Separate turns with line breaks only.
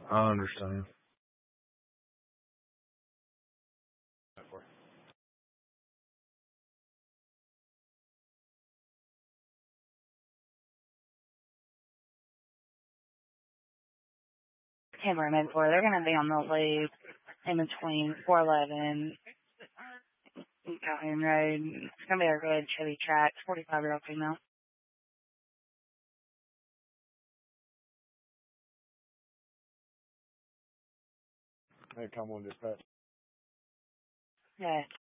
I understand.
Timber Mentor. They're going to be on the loop in between 411 and Calhoun Road. It's going to be a red Chevy Trax, 45-year-old female.
Hey, come on, dispatch.
Yeah.